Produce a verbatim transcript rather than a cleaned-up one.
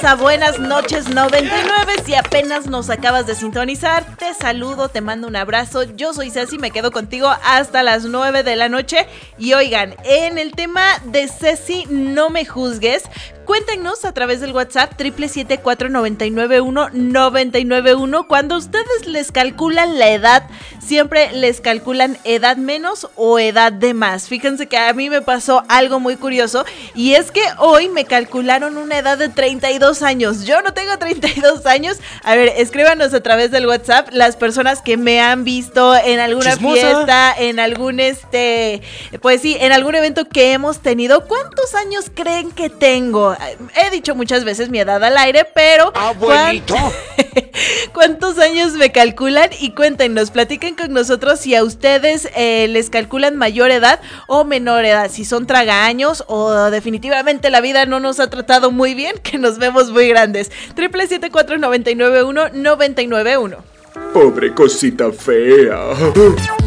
a Buenas Noches noventa y nueve. Si apenas nos acabas de sintonizar, te saludo, te mando un abrazo. Yo soy Ceci, me quedo contigo hasta las nueve de la noche. Y oigan, en el tema de Ceci, no me juzgues, cuéntenos a través del WhatsApp siete siete siete, cuatro nueve nueve uno, nueve nueve uno. Cuando ustedes les calculan la edad, siempre les calculan edad menos o edad de más. Fíjense que a mí me pasó algo muy curioso, y es que hoy me calcularon una edad de treinta y dos años. Yo no tengo treinta y dos años. A ver, escríbanos a través del WhatsApp las personas que me han visto en alguna Chismosa. fiesta, en algún este, pues sí, en algún evento que hemos tenido. ¿Cuántos años creen que tengo? He dicho muchas veces mi edad al aire, pero abuelito, ¿cuántos años me calculan? Y cuéntenos, platiquen con nosotros si a ustedes eh, les calculan mayor edad o menor edad, si son tragaños o definitivamente la vida no nos ha tratado muy bien, que nos vemos muy grandes. siete siete siete, cuatro nueve nueve uno, nueve nueve uno. Pobre cosita fea.